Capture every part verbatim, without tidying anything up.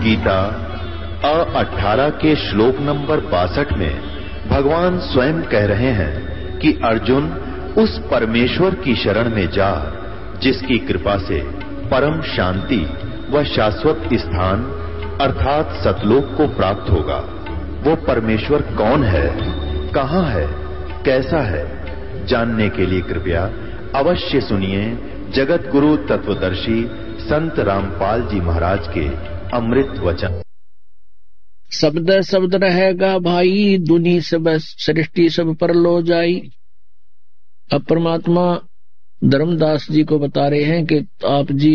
गीता अ अठारह के श्लोक नंबर बासठ में भगवान स्वयं कह रहे हैं कि अर्जुन उस परमेश्वर की शरण में जा जिसकी कृपा से परम शांति व शाश्वत स्थान अर्थात सतलोक को प्राप्त होगा। वो परमेश्वर कौन है, कहां है, कैसा है, जानने के लिए कृपया अवश्य सुनिए जगत गुरु तत्वदर्शी संत रामपाल जी महाराज के अमृत वचन। शब्द शब्द रहेगा भाई, दुनी सब सृष्टि सब पर लो जाई। अब परमात्मा धर्मदास जी को बता रहे हैं कि आप जी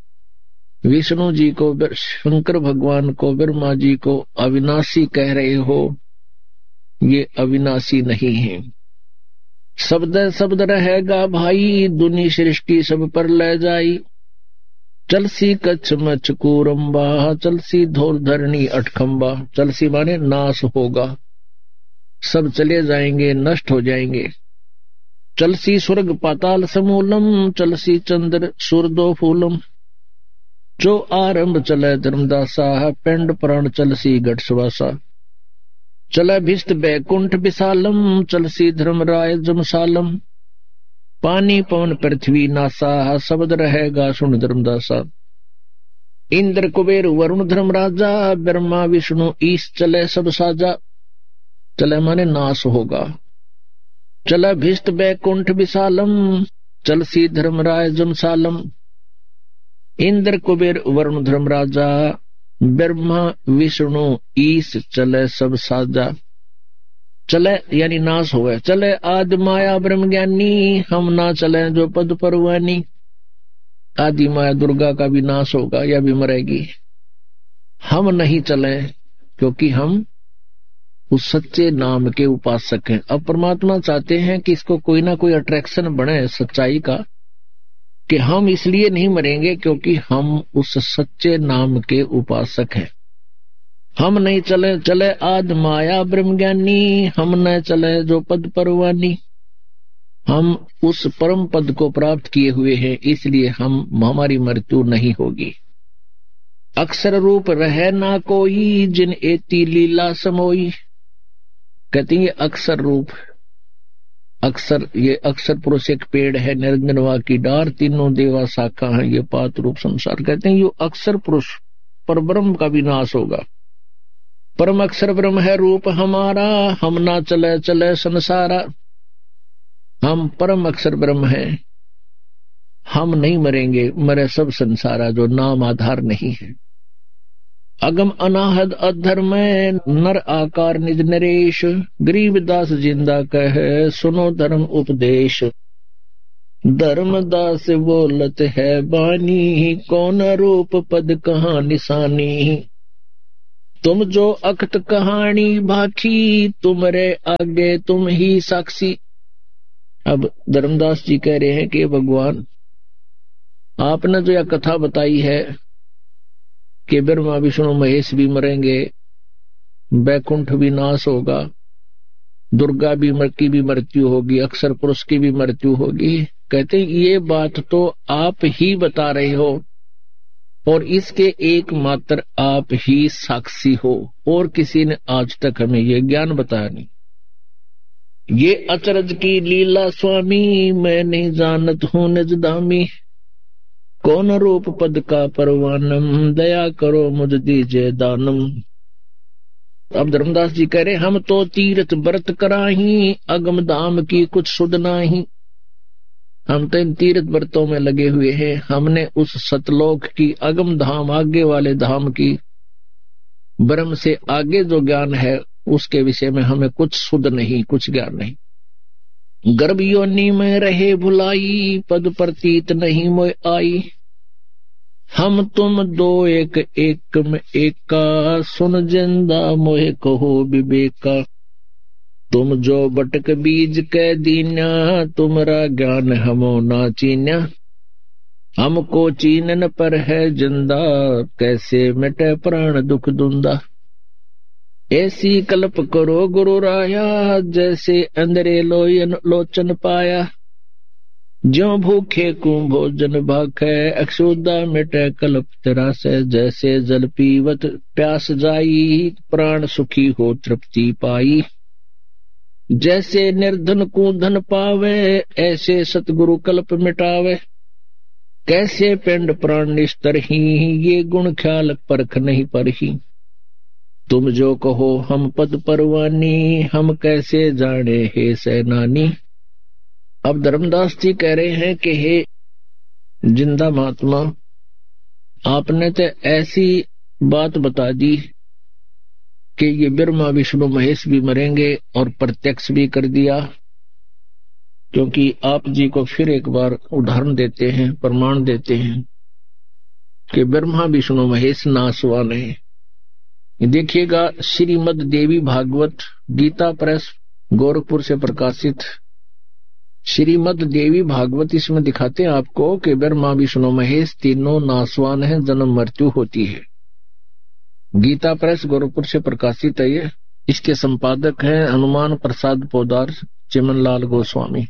विष्णु जी को, शंकर भगवान को, ब्रह्मा जी को अविनाशी कह रहे हो, ये अविनाशी नहीं है। शब्द शब्द रहेगा भाई, दुनी सृष्टि सब पर ले जाई। चलसी कच्छ मच कूरम्बा, चलसी धोल धरणी अठखंबा। चलसी माने नाश होगा, सब चले जाएंगे, नष्ट हो जाएंगे। चलसी स्वर्ग पाताल समूलम, चलसी चंद्र सूर्दो फूलम। जो आरंभ चले धर्मदासा, पेंड प्राण चलसी घट सुवासा। चले भिष्ट बैकुंठ विशालम, चलसी धर्मराय जमसालम। पानी पवन पृथ्वी नासा, शब्द रहेगा सुन धर्मदासा। इंद्र कुबेर वरुण धर्मराजा, ब्रह्मा विष्णु ईश चले सब साजा। चले माने नाश होगा। चले भिष्ट बैकुंठ विशालम, चलसी धर्मराय जमसालम। इंद्र कुबेर वरुण धर्मराजा, ब्रह्मा विष्णु ईश चले सब साजा। चले यानी नाश हो गए। चले आदि माया ब्रह्म ज्ञानी, हम ना चले जो पद परवानी। आदि माया दुर्गा का भी नाश होगा, या भी मरेगी। हम नहीं चले क्योंकि हम उस सच्चे नाम के उपासक हैं। अब परमात्मा चाहते हैं कि इसको कोई ना कोई अट्रैक्शन बने सच्चाई का, कि हम इसलिए नहीं मरेंगे क्योंकि हम उस सच्चे नाम के उपासक हैं। हम नहीं चले चले आद माया ब्रह्म ज्ञानी, हम न चले जो पद परवानी। हम उस परम पद को प्राप्त किए हुए हैं, इसलिए हम हमारी मृत्यु नहीं होगी। अक्षर रूप रहे ना कोई, जिन एती लीला समोई। कहते हैं ये अक्षर रूप, अक्षर ये अक्षर पुरुष एक पेड़ है, निरंजनवा की डार, तीनों देवा शाखा है, ये पात रूप संसार। कहते हैं ये अक्षर पुरुष पर ब्रह्म का विनाश होगा। परम अक्षर ब्रह्म है रूप हमारा, हम ना चले चले संसारा। हम परम अक्षर ब्रह्म हैं, हम नहीं मरेंगे, मरे सब संसारा जो नाम आधार नहीं है। अगम अनाहद अधर में नर आकार निज नरेश, गरीबदास जिंदा कहे सुनो धर्म उपदेश। धर्मदास बोलत है बानी, कौन रूप पद कहाँ निशानी। तुम जो अखत कहानी भाखी, तुमरे आगे तुम ही साक्षी। अब धर्मदास जी कह रहे हैं कि भगवान आपने जो यह कथा बताई है कि ब्रह्मा विष्णु महेश भी मरेंगे, बैकुंठ भी नाश होगा, दुर्गा भी की भी मृत्यु होगी, अक्षर पुरुष की भी मृत्यु होगी। कहते ये बात तो आप ही बता रहे हो और इसके एकमात्र आप ही साक्षी हो, और किसी ने आज तक हमें ये ज्ञान बताया नहीं। ये अचरज की लीला स्वामी, मैं नहीं जानत हूं निज दामी। कौन रूप पद का परवानम, दया करो मुझ दीजे दानम। अब धर्मदास जी कह रहे हम तो तीर्थ व्रत कराही, अगम धाम की कुछ सुध नाही। हम तो इन तीर्थ व्रतों में लगे हुए हैं, हमने उस सतलोक की, अगम धाम आगे वाले धाम की, ब्रह्म से आगे जो ज्ञान है उसके विषय में हमें कुछ सुध नहीं, कुछ ज्ञान नहीं। गर्भ योनि में रहे भुलाई, पद प्रतीत नहीं मोय आई। हम तुम दो एक एक में एका, सुन जिंदा मोहे कहो विवेका। तुम जो बटक बीज कै दीन्या, तुमरा ज्ञान हमो ना चीन्या। हमको चीनन पर है जिंदा, कैसे मिटे प्राण दुख दुंदा। ऐसी कल्प करो गुरु राया, जैसे अंदरे लोयन लोचन पाया। ज्यो भूखे को भोजन भाखे, अक्षुदा मिटे कल्प तेरा से। जैसे जल पीवत प्यास जाई, प्राण सुखी हो तृप्ति पाई। जैसे निर्धन को धन पावे, ऐसे सतगुरु कल्प मिटावे। कैसे पिंड प्राण निस्तर ही, ये गुण ख्याल परख नहीं परही। तुम जो कहो हम पद परवानी, हम कैसे जाने हे सेनानी। अब धर्मदास जी कह रहे हैं कि हे जिंदा महात्मा, आपने तो ऐसी बात बता दी कि ये ब्रह्मा विष्णु महेश भी मरेंगे, और प्रत्यक्ष भी कर दिया। क्योंकि आप जी को फिर एक बार उदाहरण देते हैं, प्रमाण देते हैं कि ब्रह्मा विष्णु महेश नासवान है। देखिएगा, श्रीमद देवी भागवत गीता प्रेस गोरखपुर से प्रकाशित श्रीमद देवी भागवत, इसमें दिखाते हैं आपको कि ब्रह्मा विष्णु महेश तीनों नासवान हैं, जन्म मृत्यु होती है। गीता प्रेस गोरखपुर से प्रकाशित है ये। इसके संपादक हैं हनुमान प्रसाद पोदार, चिमनलाल गोस्वामी।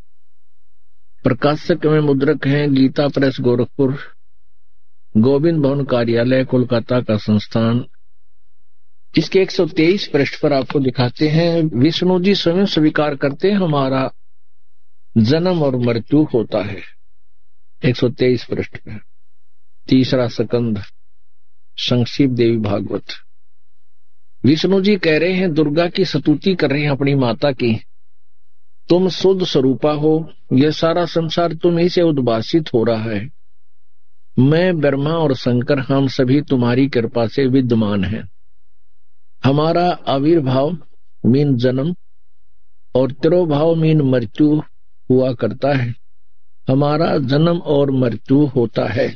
प्रकाशक में मुद्रक हैं गीता प्रेस गोरखपुर, गोविंद भवन कार्यालय कोलकाता का संस्थान। इसके एक सौ तेईस पृष्ठ पर आपको दिखाते हैं, विष्णु जी स्वयं स्वीकार करते हैं हमारा जन्म और मृत्यु होता है। एक सौ तेईस पृष्ठ पर तीसरा स्कंद संक्षिप्त देवी भागवत। विष्णु जी कह रहे हैं, दुर्गा की स्तुति कर रहे हैं अपनी माता की। तुम शुद्ध स्वरूपा हो, यह सारा संसार तुम ही से उद्भासित हो रहा है। मैं ब्रह्मा और शंकर हम सभी तुम्हारी कृपा से विद्यमान हैं। हमारा आविर्भाव मीन जन्म और तिरोभाव मीन मृत्यु हुआ करता है। हमारा जन्म और मृत्यु होता है।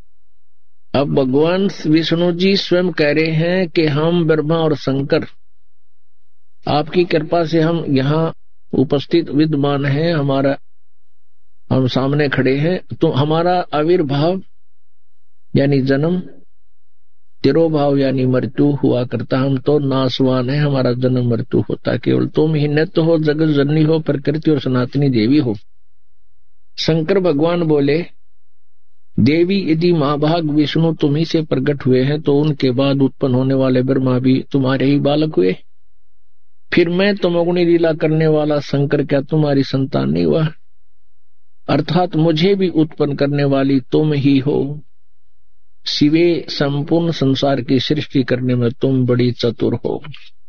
अब भगवान विष्णु जी स्वयं कह रहे हैं कि हम ब्रह्मा और शंकर आपकी कृपा से हम यहाँ उपस्थित विद्यमान हैं, हमारा हम सामने खड़े हैं। तो हमारा आविर्भाव यानी जन्म, तिरोभाव यानी मृत्यु हुआ करता। हम तो नासवान है, हमारा जन्म मृत्यु होता। केवल तुम ही नित्य हो, जगत जननी हो, प्रकृति और सनातनी देवी हो। शंकर भगवान बोले, देवी यदि महाभाग विष्णु तुम्ही से प्रकट हुए हैं, तो उनके बाद उत्पन्न होने वाले ब्रह्मा भी तुम्हारे ही बालक हुए। फिर मैं तमोगुणी लीला करने वाला शंकर क्या तुम्हारी संतान नहीं हुआ? अर्थात मुझे भी उत्पन्न करने वाली तुम ही हो। शिवे संपूर्ण संसार की सृष्टि करने में तुम बड़ी चतुर हो।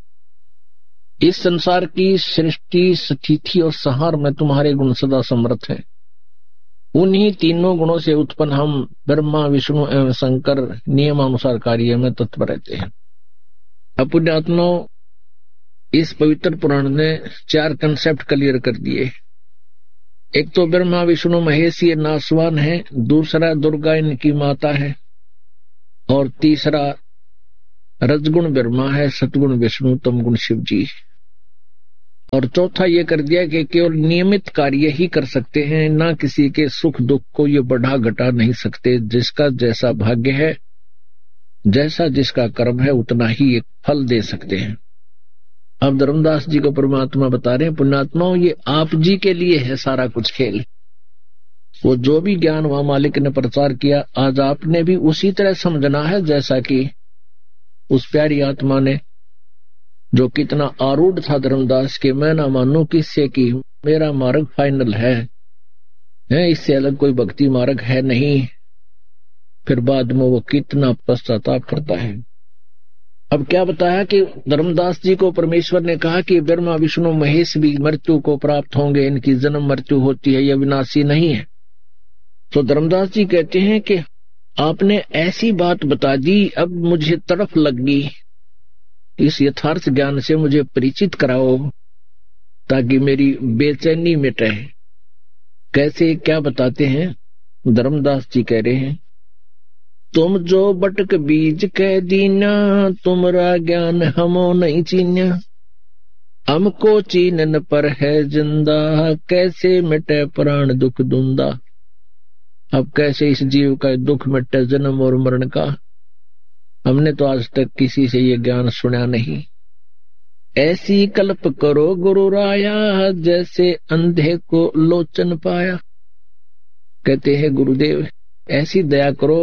इस संसार की सृष्टि, स्थिति और संहार में तुम्हारे गुण सदा समर्थ हैं। उन्हीं तीनों गुणों से उत्पन्न हम ब्रह्मा विष्णु एवं शंकर नियमानुसार कार्य में तत्पर रहते हैं। पुण्यात्माओं, इस पवित्र पुराण ने चार कंसेप्ट क्लियर कर दिए। एक तो ब्रह्मा विष्णु महेश ये नासवान है, दूसरा दुर्गा इनकी माता है, और तीसरा रजगुण ब्रह्मा है, सतगुण विष्णु, तमगुण शिव जी। और चौथा ये कर दिया कि केवल नियमित कार्य ही कर सकते हैं, ना किसी के सुख दुख को ये बढ़ा घटा नहीं सकते। जिसका जैसा भाग्य है, जैसा जिसका कर्म है, उतना ही एक फल दे सकते हैं। अब धर्मदास जी को परमात्मा बता रहे हैं, पुण्यात्माओं ये आप जी के लिए है सारा कुछ खेल। वो जो भी ज्ञान वहां मालिक ने प्रचार किया, आज आपने भी उसी तरह समझना है जैसा कि उस प्यारी आत्मा ने, जो कितना आरूढ़ था धर्मदास के, मैं ना मानू किससे कि मेरा मार्ग फाइनल है, है इससे अलग कोई भक्ति मार्ग है नहीं। फिर बाद में वो कितना पश्चाताप करता है। अब क्या बताया कि धर्मदास जी को परमेश्वर ने कहा कि ब्रह्मा विष्णु महेश भी मृत्यु को प्राप्त होंगे, इनकी जन्म मृत्यु होती है, यह विनाशी नहीं है। तो धर्मदास जी कहते हैं कि आपने ऐसी बात बता दी, अब मुझे तड़फ लग गई, इस यथार्थ ज्ञान से मुझे परिचित कराओ ताकि मेरी बेचैनी मिटे। कैसे, क्या बताते हैं? धर्मदास जी कह रहे हैं, तुम जो बटक बीज कह दीना, तुमरा ज्ञान हमो नहीं चीन्या। हमको चीनन पर है जिंदा, कैसे मिटे प्राण दुख दुंदा। अब कैसे इस जीव का दुख मिटे जन्म और मरण का? हमने तो आज तक किसी से ये ज्ञान सुना नहीं। ऐसी कल्प करो गुरु राया, जैसे अंधे को लोचन पाया। कहते हैं गुरुदेव ऐसी दया करो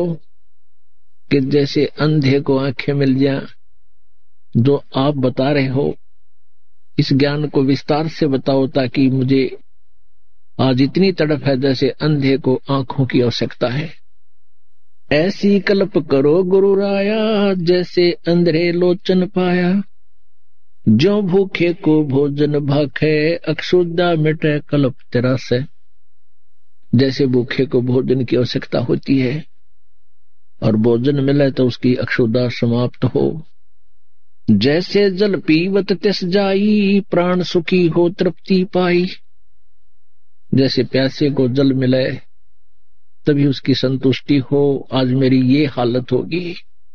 कि जैसे अंधे को आंखें मिल जाएं, जो आप बता रहे हो इस ज्ञान को विस्तार से बताओ, ताकि मुझे आज इतनी तड़प है जैसे अंधे को आंखों की आवश्यकता है। ऐसी कल्प करो गुरु राया, जैसे अंधे लोचन पाया। जो भूखे को भोजन भाखे, अक्षुद्धा मिटे कल्प तेरा से। जैसे भूखे को भोजन की आवश्यकता होती है और भोजन मिले तो उसकी अक्षुद्धा समाप्त हो। जैसे जल पीवत तिस जाई, प्राण सुखी हो तृप्ति पाई। जैसे प्यासे को जल मिले तभी उसकी संतुष्टि हो, आज मेरी ये हालत होगी।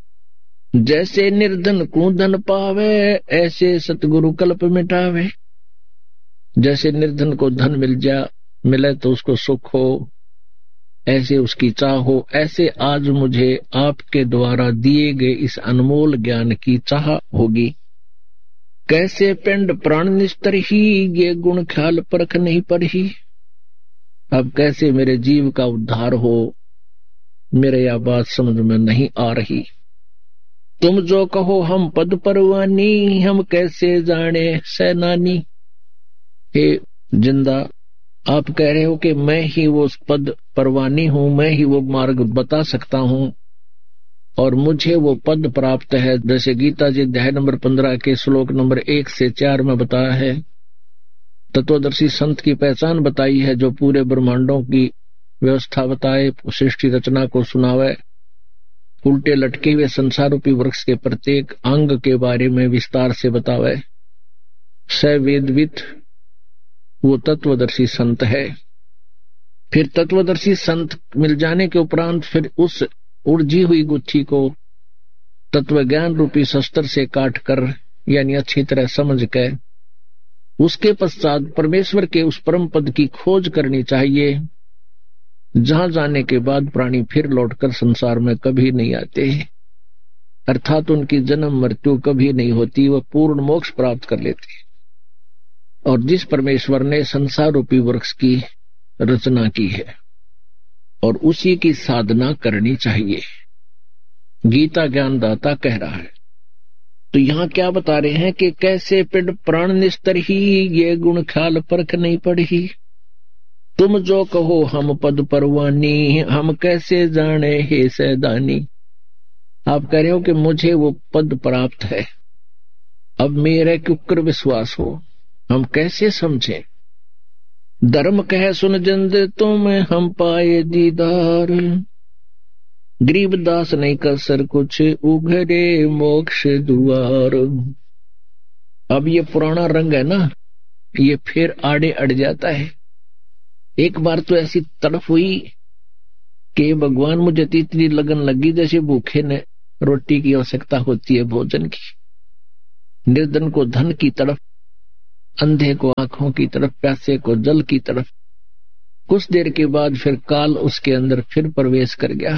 जैसे निर्धन को धन पावे, ऐसे सतगुरु कल्प मिटावे। जैसे निर्धन को धन मिल जा मिले तो उसको सुख हो, ऐसे उसकी चाह हो। ऐसे आज मुझे आपके द्वारा दिए गए इस अनमोल ज्ञान की चाह होगी। कैसे पिंड प्राण निस्तर ही, ये गुण ख्याल परख नहीं पड़ही। अब कैसे मेरे जीव का उद्धार हो, मेरे यह बात समझ में नहीं आ रही। तुम जो कहो हम पद परवानी, हम कैसे जाने सैनानी। हे जिंदा, आप कह रहे हो कि मैं ही वो पद परवानी हूं, मैं ही वो मार्ग बता सकता हूं और मुझे वो पद प्राप्त है। जैसे गीता जी अध्याय नंबर पंद्रह के श्लोक नंबर एक से चार में बताया है, तत्वदर्शी संत की पहचान बताई है, जो पूरे ब्रह्मांडों की व्यवस्था बताए, सृष्टि रचना को सुनावे, उल्टे लटके हुए संसार रूपी वृक्ष के प्रत्येक अंग के बारे में विस्तार से बतावे। स वेदवित वो तत्वदर्शी संत है। फिर तत्वदर्शी संत मिल जाने के उपरांत फिर उस उलझी हुई गुत्थी को तत्व ज्ञान रूपी शस्त्र से काट कर, यानी अच्छी तरह समझ के, उसके पश्चात परमेश्वर के उस परम पद की खोज करनी चाहिए, जहां जाने के बाद प्राणी फिर लौटकर संसार में कभी नहीं आते, अर्थात उनकी जन्म मृत्यु कभी नहीं होती, वह पूर्ण मोक्ष प्राप्त कर लेते। और जिस परमेश्वर ने संसार रूपी वृक्ष की रचना की है और उसी की साधना करनी चाहिए, गीता ज्ञानदाता कह रहा है। तो यहाँ क्या बता रहे हैं कि कैसे पिंड प्राण निस्तर ही, ये गुण ख्याल परख नहीं पड़ही। तुम जो कहो हम पद परवानी, हम कैसे जाने हे सैदानी। आप कह रहे हो कि मुझे वो पद प्राप्त है, अब मेरे कुकर विश्वास हो, हम कैसे समझें। धर्म कह सुन जिंद तुम, हम पाए दीदार। गरीबदास नहीं कसर कुछ, उघरे मोक्ष द्वार। अब ये पुराना रंग है ना, ये फिर आड़े अड़ जाता है। एक बार तो ऐसी तड़फ हुई कि भगवान मुझे तो इतनी लगन लगी जैसे भूखे ने रोटी की आवश्यकता होती है, भोजन की। निर्धन को धन की तरफ, अंधे को आंखों की तरफ, प्यासे को जल की तरफ। कुछ देर के बाद फिर काल उसके अंदर फिर प्रवेश कर गया,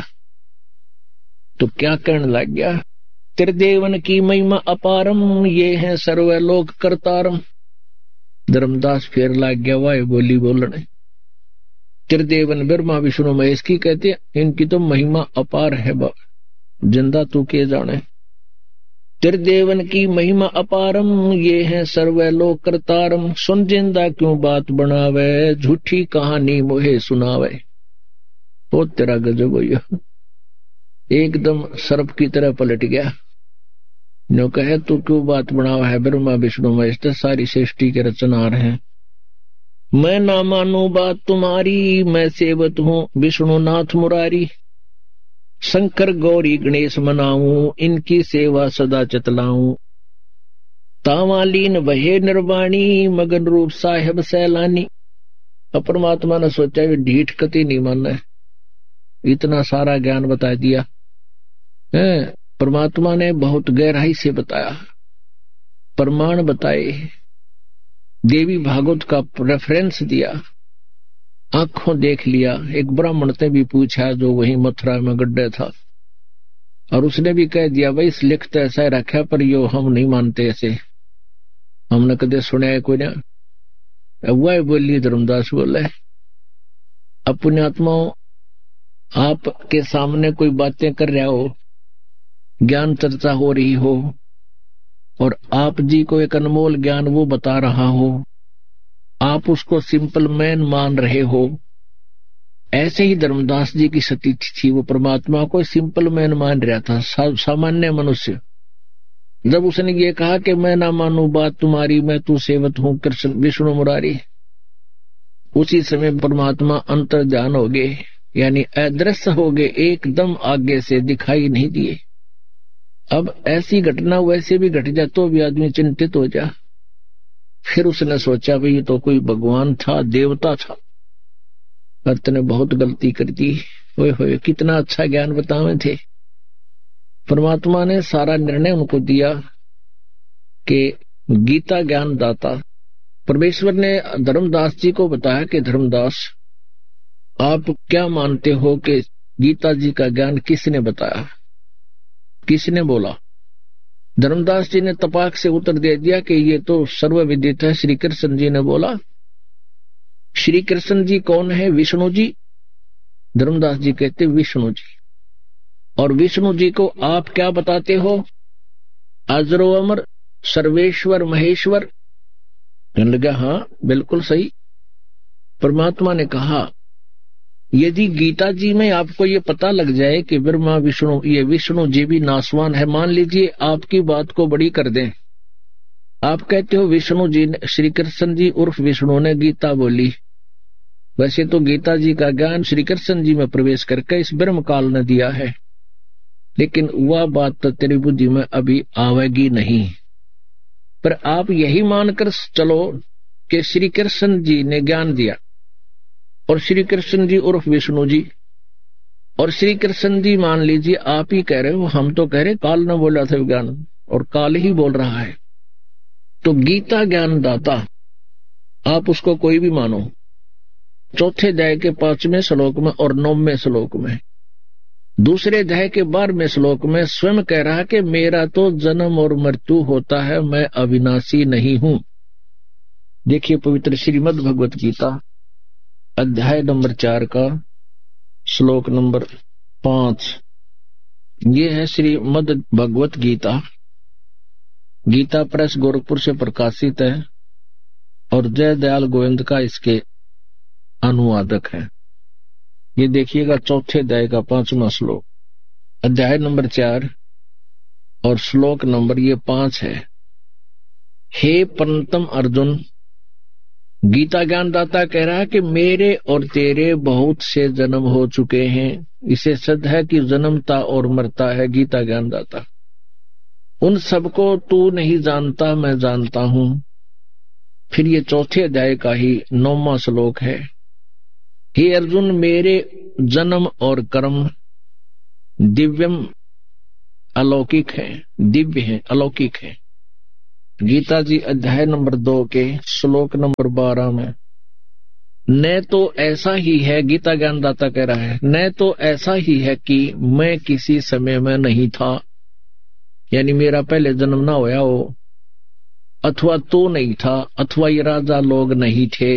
तो क्या कहने लग गया, त्रिदेवन की महिमा अपारम, ये है सर्वलोक करतारम। धर्मदास फिर लग गया वाय बोली बोलने। त्रिदेवन ब्रह्मा विष्णु महेश की कहते हैं, इनकी तो महिमा अपार है, जिंदा तू के जाने। त्रिदेवन की महिमा अपारम, ये है सर्वलोक करतारम। सुन जिंदा क्यों बात बनावे, झूठी कहानी मोहे सुनावे। तो तेरा गजब हो, एकदम सर्प की तरह पलट गया। नो कहे तू क्यों बात बनावा है, ब्रह्मा विष्णु महेश तो सारी सृष्टि के रचनार हैं। मैं ना मानू बात तुम्हारी, मैं सेवत हूँ विष्णु नाथ मुरारी। शंकर गौरी गणेश मनाऊं, इनकी सेवा सदा चतलाऊं। तावालीन वहे निर्वाणी, मगन रूप साहेब सैलानी। परमात्मा ने सोचा ये ढीठ कति नहीं मानना है, इतना सारा ज्ञान बता दिया है। परमात्मा ने बहुत गहराई से बताया, प्रमाण बताए, देवी भागवत का रेफरेंस दिया, आंखों देख लिया। एक ब्राह्मण ने भी पूछा जो वही मथुरा में गड्ढे था, और उसने भी कह दिया भाई इस लिखते ऐसा रखा, पर यो हम नहीं मानते, ऐसे हमने कदे सुना है कोई ना। वह बोली धर्मदास बोले, अब पुण्यात्माओं, आपके सामने कोई बातें कर रहा हो, ज्ञान चर्चा हो रही हो, और आप जी को एक अनमोल ज्ञान वो बता रहा हो, आप उसको सिंपल मैन मान रहे हो। ऐसे ही धर्मदास जी की स्थिति थी, वो परमात्मा को सिंपल मैन मान रहा था, सा, सामान्य मनुष्य। जब उसने ये कहा कि मैं ना मानू बात तुम्हारी, मैं तू सेवत हूं कृष्ण विष्णु मुरारी, उसी समय परमात्मा अंतर्ध्यान हो गए, यानी अदृश्य हो गए, एकदम आगे से दिखाई नहीं दिए। अब ऐसी घटना वैसे भी घट जा तो भी आदमी चिंतित हो जा। फिर उसने सोचा भाई ये तो कोई भगवान था, देवता था, भक्त ने बहुत गलती कर दी। होए होए कितना अच्छा ज्ञान बतावे थे। परमात्मा ने सारा निर्णय उनको दिया कि गीता ज्ञान दाता। परमेश्वर ने धर्मदास जी को बताया कि धर्मदास, आप क्या मानते हो कि गीता जी का ज्ञान किसने बताया, किसने बोला? धर्मदास जी ने तपाक से उत्तर दे दिया कि ये तो सर्वविदित है, श्री कृष्ण जी ने बोला। श्री कृष्ण जी कौन है? विष्णु जी। धर्मदास जी कहते विष्णु जी। और विष्णु जी को आप क्या बताते हो? अजरो अमर, सर्वेश्वर, महेश्वर। कहने लगा हाँ बिल्कुल सही। परमात्मा ने कहा यदि गीता जी में आपको ये पता लग जाए कि ब्रह्मा विष्णु, ये विष्णु जी भी नासवान है, मान लीजिए आपकी बात को बड़ी कर दें, आप कहते हो विष्णु जी ने, श्री कृष्ण जी उर्फ विष्णु ने गीता बोली। वैसे तो गीता जी का ज्ञान श्री कृष्ण जी में प्रवेश करके इस ब्रह्म काल ने दिया है, लेकिन वह बात तो तेरी बुद्धि में अभी आवेगी नहीं। पर आप यही मानकर चलो कि श्री कृष्ण जी ने ज्ञान दिया, और श्री कृष्ण जी उर्फ विष्णु जी, और श्री कृष्ण जी मान लीजिए आप ही कह रहे हो, हम तो कह रहे काल ने बोला था ज्ञान, और काल ही बोल रहा है। तो गीता ज्ञान दाता, आप उसको कोई भी मानो। चौथे अध्याय के पांचवें श्लोक में और नौवें श्लोक में, दूसरे अध्याय के बारहवें श्लोक में स्वयं कह रहा कि मेरा तो जन्म और मृत्यु होता है, मैं अविनाशी नहीं हूं। देखिए पवित्र श्रीमद् भगवत गीता अध्याय नंबर चार का श्लोक नंबर पांच। ये है श्रीमद् भगवत गीता, गीता प्रेस गोरखपुर से प्रकाशित है, और जय दयाल गोविंद का इसके अनुवादक है। ये देखिएगा चौथे अध्याय का पांचवा श्लोक, अध्याय नंबर चार और श्लोक नंबर ये पांच है। हे परंतम अर्जुन, गीता ज्ञानदाता कह रहा है कि मेरे और तेरे बहुत से जन्म हो चुके हैं। इसे सिद्ध है कि जन्मता और मरता है गीता ज्ञानदाता। उन सबको तू नहीं जानता, मैं जानता हूं। फिर ये चौथे अध्याय का ही नौवां श्लोक है। हे अर्जुन, मेरे जन्म और कर्म दिव्यम अलौकिक है, दिव्य है, अलौकिक है। गीता जी अध्याय नंबर दो के श्लोक नंबर बारह में, न तो ऐसा ही है, गीता ज्ञानदाता कह रहा है, न तो ऐसा ही है कि मैं किसी समय में नहीं था, यानी मेरा पहले जन्म ना होया हो, अथवा तो नहीं था, अथवा ये राजा लोग नहीं थे,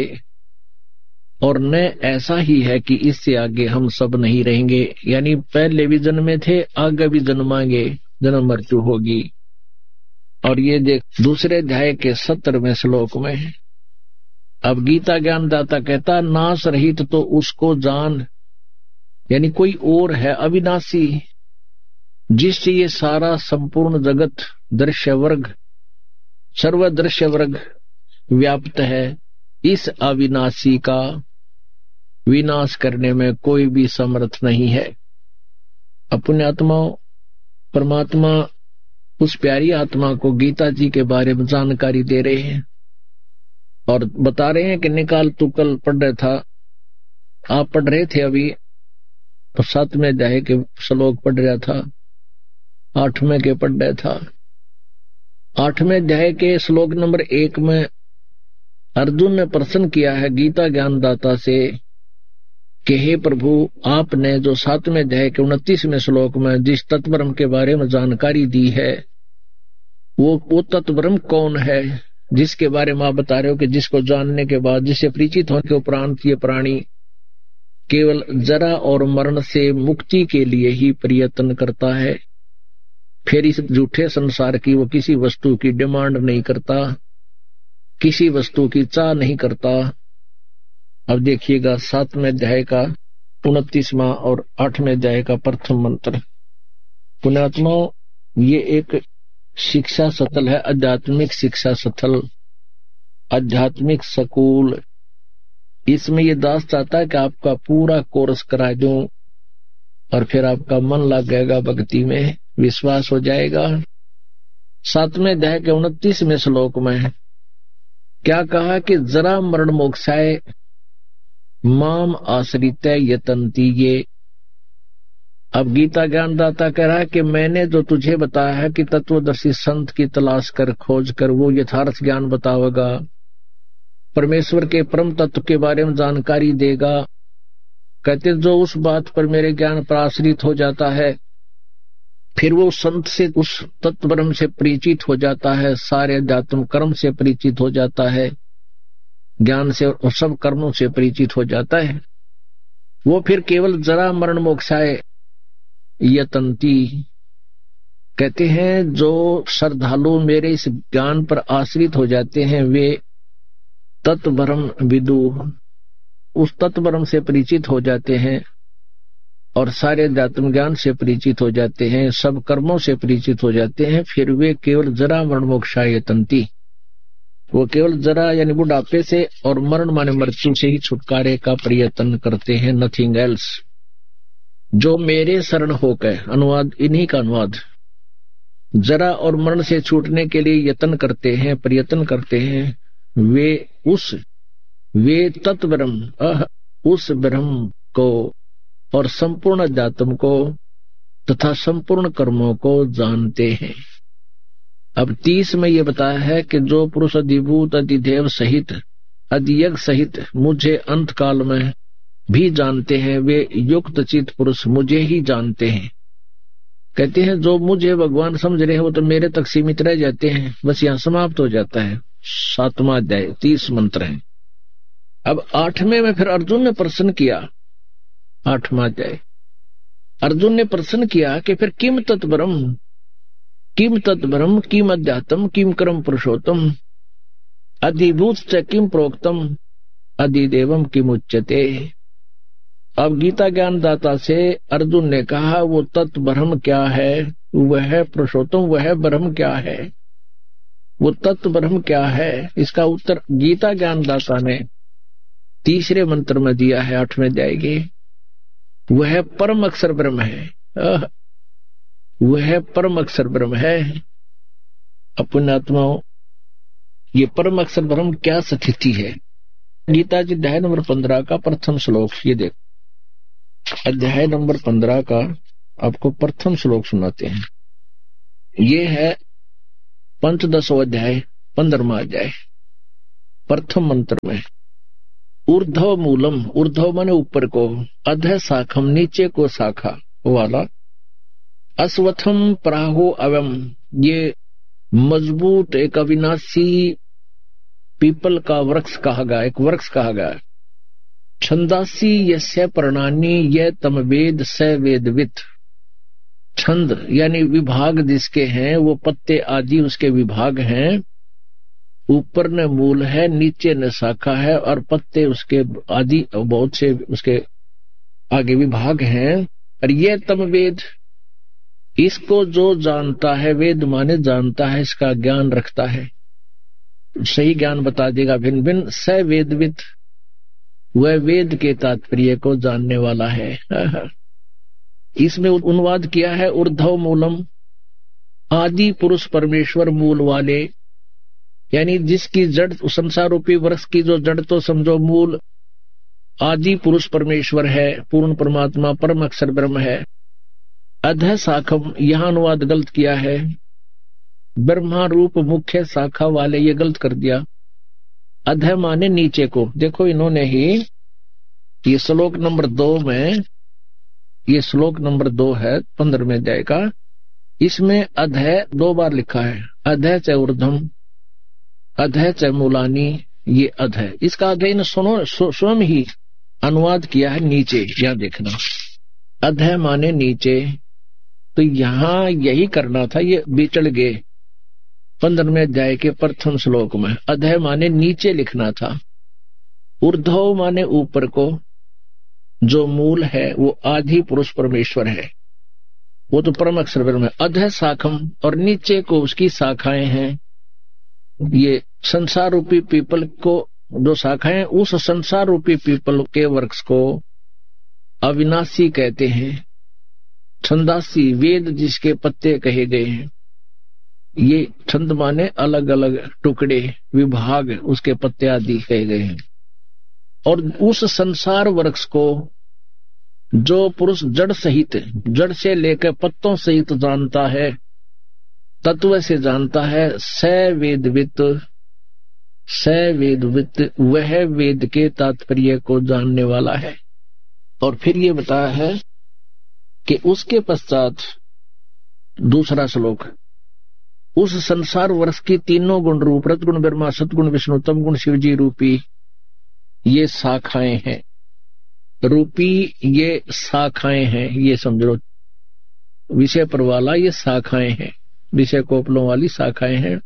और न ऐसा ही है कि इससे आगे हम सब नहीं रहेंगे, यानी पहले भी जन्मे थे, आगे भी जन्मांगे, जन्म मृत्यु होगी। और ये देख दूसरे अध्याय के सत्तरवें श्लोक में है। अब गीता ज्ञानदाता कहता नाश रहित तो उसको जान, यानी कोई और है अविनाशी, जिससे ये सारा संपूर्ण जगत दृश्य वर्ग, सर्वदृश्य वर्ग व्याप्त है। इस अविनाशी का विनाश करने में कोई भी समर्थ नहीं है। अपने आत्माओं, परमात्मा उस प्यारी आत्मा को गीता जी के बारे में जानकारी दे रहे हैं और बता रहे हैं कि निकाल तू कल पढ़ रहा था, आप पढ़ रहे थे अभी, तो सातवें अध्याय के श्लोक पढ़ रहा था, आठवें के पढ़ रहा था। आठवें अध्याय के श्लोक नंबर एक में अर्जुन ने प्रश्न किया है गीता ज्ञानदाता से कि हे प्रभु, आपने जो सातवें अध्याय के उनतीसवें श्लोक में जिस तत्वब्रह्म के बारे में जानकारी दी है, वो वो तत्वब्रह्म कौन है जिसके बारे में आप बता रहे हो कि जिसको जानने के बाद, जिससे परिचित होने के उपरांत ये प्राणी केवल जरा और मरण से मुक्ति के लिए ही प्रयत्न करता है। फिर इस झूठे संसार की वो किसी वस्तु की डिमांड नहीं करता, किसी वस्तु की चाह नहीं करता। अब देखिएगा सातवें अध्याय का उनतीसवां और आठवें अध्याय का प्रथम मंत्र। पुण्यात्माओं, ये एक शिक्षा सथल है, आध्यात्मिक शिक्षा सथल, आध्यात्मिक स्कूल। इसमें ये दास चाहता है कि आपका पूरा कोर्स करा दूं और फिर आपका मन लग जाएगा, भक्ति में विश्वास हो जाएगा। सातवें अध्याय के उनतीसवें श्लोक में क्या कहा कि जरा मरण मोक्षाय माम आश्रित यतंती। ये अब गीता ज्ञानदाता कह रहा है कि मैंने जो तुझे बताया है कि तत्वदर्शी संत की तलाश कर, खोज कर, वो यथार्थ ज्ञान बतावेगा, परमेश्वर के परम तत्व के बारे में जानकारी देगा। कहते जो उस बात पर मेरे ज्ञान पर आश्रित हो जाता है, फिर वो संत से, उस तत्व ब्रह्म से परिचित हो जाता है, सारे अध्यात्म कर्म से परिचित हो जाता है, ज्ञान से और सब कर्मों से परिचित हो जाता है। वो फिर केवल जरा मरण मोक्षाय यतंती। कहते हैं जो श्रद्धालु मेरे इस ज्ञान पर आश्रित हो जाते हैं वे तत्व ब्रह्म विदु, उस तत्व ब्रह्म से परिचित हो जाते हैं और सारे अध्यात्म ज्ञान से परिचित हो जाते हैं, सब कर्मों से परिचित हो जाते हैं। फिर वे केवल जरा मरण मोक्षाय यतंती, वो केवल जरा यानी बुढ़ापे से और मरण माने मृत्यु से ही छुटकारे का प्रयत्न करते हैं, नथिंग एल्स। जो मेरे शरण होकर, अनुवाद इन्हीं का अनुवाद, जरा और मरण से छूटने के लिए यत्न करते हैं, प्रयत्न करते हैं, वे उस वे तत्व ब्रह्म, उस ब्रह्म को और संपूर्ण अध्यात्म को तथा संपूर्ण कर्मों को जानते हैं। अब तीस में ये बताया है कि जो पुरुष अधिभूत अधिदेव सहित अधियज्ञ सहित मुझे अंत काल में भी जानते हैं, वे युक्त चित पुरुष मुझे ही जानते हैं। कहते हैं जो मुझे भगवान समझ रहे हैं वो तो मेरे तक सीमित रह जाते हैं, बस यहाँ समाप्त हो जाता है। सातवां अध्याय तीस मंत्र है। अब आठवें में फिर अर्जुन ने प्रश्न किया, आठवां अध्याय अर्जुन ने प्रश्न किया कि फिर किम तत्ब्रह्म, किम तत्ब्रह्म, किम अध्यात्म, किम कर्म पुरुषोत्तम, अधिभूत च किम प्रोक्तम, अधिदेवम किम उच्यते। अब गीता ज्ञानदाता से अर्जुन ने कहा वो तत्व ब्रह्म क्या है, वह पुरुषोत्तम, वह ब्रह्म क्या है, वो तत्व ब्रह्म क्या है। इसका उत्तर गीता ज्ञानदाता ने तीसरे मंत्र में दिया है, आठवें अध्याय के। वह परम अक्षर ब्रह्म है, वह परम अक्षर ब्रह्म है। अपने आत्माओं, ये परम अक्षर ब्रह्म क्या स्थिति है। गीता जी अध्याय नंबर पंद्रह का प्रथम श्लोक, ये देख अध्याय नंबर पंद्रह का आपको प्रथम श्लोक सुनाते हैं। ये है पंचदशो अध्याय पंद्रहवां अध्याय प्रथम मंत्र में। ऊर्ध्व मूलम, ऊर्ध्व माने ऊपर को, अधः शाखम नीचे को शाखा वाला, अश्वत्थम प्राहो अवम, ये मजबूत एक अविनाशी पीपल का वृक्ष कहा गया, एक वृक्ष कहा गया। छंदासी यस्य प्रणानी ये तम वेद स वेदवित। छंद यानी विभाग जिसके हैं वो पत्ते आदि उसके विभाग हैं। ऊपर न मूल है, नीचे न शाखा है और पत्ते उसके आदि बहुत से उसके आगे विभाग हैं। और ये तम वेद, इसको जो जानता है, वेद माने जानता है, इसका ज्ञान रखता है, सही ज्ञान बता देगा भिन्न भिन्न। स वेदवित, वह वेद के तात्पर्य को जानने वाला है। इसमें अनुवाद किया है ऊर्ध्व मूलम, आदि पुरुष परमेश्वर मूल वाले, यानी जिसकी जड़ संसार रूपी वृक्ष की जो जड़ तो समझो मूल आदि पुरुष परमेश्वर है, पूर्ण परमात्मा परम अक्षर ब्रह्म है। अधः शाखम, यहां अनुवाद गलत किया है, ब्रह्मा रूप मुख्य शाखा वाले, ये गलत कर दिया। अधः माने नीचे को। देखो इन्होंने ही ये श्लोक नंबर दो में, ये श्लोक नंबर दो है पंद्रहवें अध्याय का, इसमें अधः दो बार लिखा है, अधः च ऊर्ध्वम, अधः च मूलानी, ये अधः। इसका अध्ययन सुनो स्वयं ही अनुवाद किया है नीचे, यहां देखना, अधः माने नीचे, तो यहां यही करना था, ये बिचड़ गए पंद्रहवें अध्याय के प्रथम श्लोक में। अधः माने नीचे लिखना था, ऊर्ध्व माने ऊपर को, जो मूल है वो आदि पुरुष परमेश्वर है, वो तो परम अक्षर ब्रह्म है। अधः शाखम, और नीचे को उसकी शाखाएं हैं। ये संसार रूपी पीपल को जो शाखाएं, उस संसार रूपी पीपल के वृक्ष को अविनाशी कहते हैं। छंदासी, वेद जिसके पत्ते कहे गए हैं। ये छंद माने अलग अलग टुकड़े, विभाग, उसके पत्ते आदि कहे गए हैं। और उस संसार वृक्ष को जो पुरुष जड़ सहित, जड़ से लेकर पत्तों सहित जानता है, तत्व से जानता है, स वेदवित, स वेदवित, वह वेद के तात्पर्य को जानने वाला है। और फिर ये बताया है कि उसके पश्चात दूसरा श्लोक, उस संसार वृक्ष की तीनों गुण रूप, रजगुण ब्रह्मा, सतगुण विष्णु, तम गुण शिवजी रूपी ये शाखाएं हैं। रूपी ये शाखाएं हैं, ये समझो, विषय पर वाला ये शाखाएं हैं, विषय कोपलों वाली शाखाएं हैं।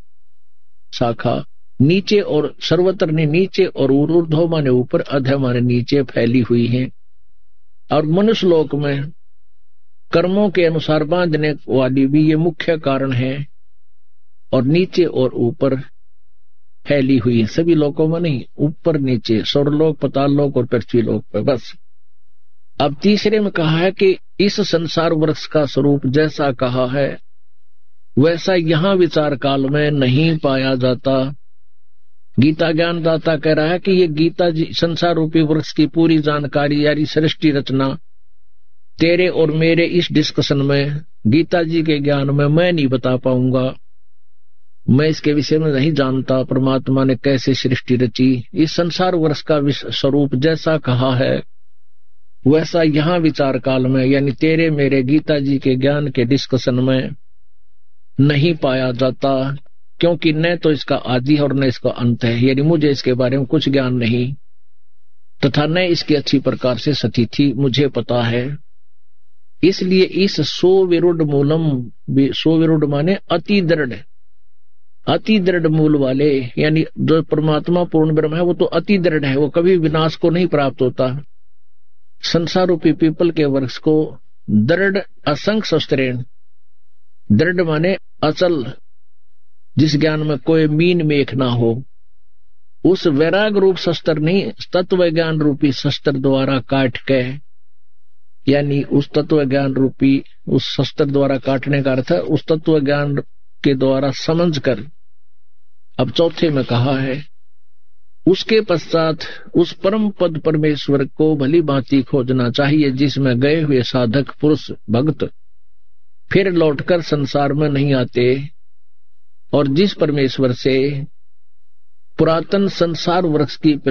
शाखा नीचे और सर्वत्र ने नीचे, और ऊर्ध्व माने ऊपर, अधः माने नीचे फैली हुई हैं। और मनुष्य लोक में कर्मों के अनुसार बांधने वाली भी ये मुख्य कारण है, और नीचे और ऊपर फैली हुई है। सभी लोकों में नहीं, ऊपर नीचे, स्वर्लोक, पाताल लोक और पृथ्वी लोक पर बस। अब तीसरे में कहा है कि इस संसार वृक्ष का स्वरूप जैसा कहा है वैसा यहां विचार काल में नहीं पाया जाता। गीता ज्ञानदाता कह रहा है कि ये गीता जी संसार रूपी वृक्ष की पूरी जानकारी, यानी सृष्टि रचना, तेरे और मेरे इस डिस्कशन में, गीता जी के ज्ञान में मैं नहीं बता पाऊंगा। मैं इसके विषय में नहीं जानता परमात्मा ने कैसे सृष्टि रची। इस संसार वृक्ष का स्वरूप जैसा कहा है वैसा यहां विचार काल में, यानी तेरे मेरे गीता जी के ज्ञान के डिस्कशन में नहीं पाया जाता, क्योंकि न तो इसका आदि और न इसका अंत है। यानी मुझे इसके बारे में कुछ ज्ञान नहीं, तथा न इसकी अच्छी प्रकार से स्थिति मुझे पता है। इसलिए इस सो विरुद्ध मूलम, सो विरुद्ध माने अति दृढ़, अति दृढ़ मूल वाले, यानी जो परमात्मा पूर्ण ब्रह्म है वो तो अति दृढ़ है, वो कभी विनाश को नहीं प्राप्त होता। संसार रूपी पीपल के वृक्ष को दृढ़ असंख्य शस्त्रेण, दृढ़ माने अचल, जिस ज्ञान में कोई मीन मेख ना हो, उस वैराग रूप शस्त्र नहीं, तत्व ज्ञान रूपी शस्त्र द्वारा काट के, यानी उस तत्व ज्ञान रूपी उस शस्त्र द्वारा काटने का अर्थ है उस तत्व ज्ञान के द्वारा समझकर। अब चौथे में कहा है उसके पश्चात उस परम पद परमेश्वर को भली भांति खोजना चाहिए, जिसमें गए हुए साधक पुरुष भक्त फिर लौटकर संसार में नहीं आते, और जिस परमेश्वर से पुरातन संसार वृक्ष की